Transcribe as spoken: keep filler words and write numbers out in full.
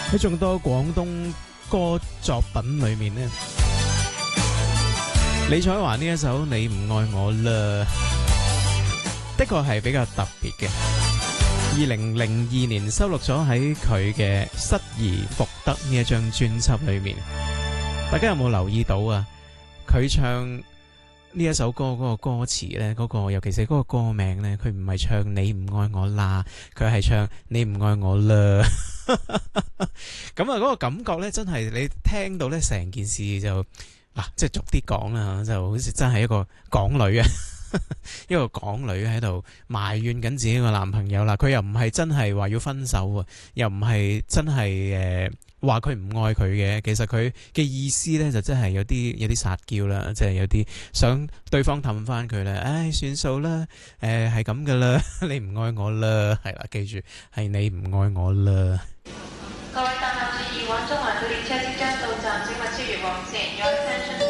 喺眾多廣東歌作品裏面呢，李彩華呢一首《你唔愛我啦》的確係比較特別嘅。二零零二年收錄咗喺佢嘅《失而復得》呢一張專輯裏面，大家有冇留意到啊？佢唱呢一首歌嗰個歌詞呢，嗰個尤其是嗰個歌名呢，佢唔係唱你唔愛我啦，佢係唱你唔愛我啦。咁啊，嗰個感覺呢，真係你聽到呢成件事就嗱，即係俗啲講啦，就好似真係一個港女啊。一個港女喺度埋怨緊自己個男朋友啦，佢又唔係真係話要分手啊，又唔係真係誒話佢唔愛佢嘅，其實佢嘅意思呢，就真係有啲有啲撒嬌啦，即係有啲想對方氹翻佢啦，唉，算數啦，誒係咁噶啦，你唔愛我啦，係啦，記住係你唔愛我啦。各位搭客注意，往中環嘅列車即將到站，請勿超越黃線。